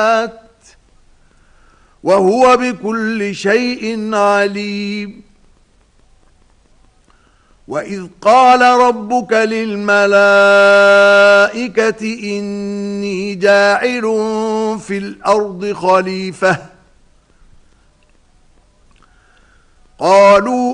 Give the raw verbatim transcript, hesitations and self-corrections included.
وهو بكل شيء عليم. وإذ قال ربك للملائكة إني جاعل في الأرض خليفة قالوا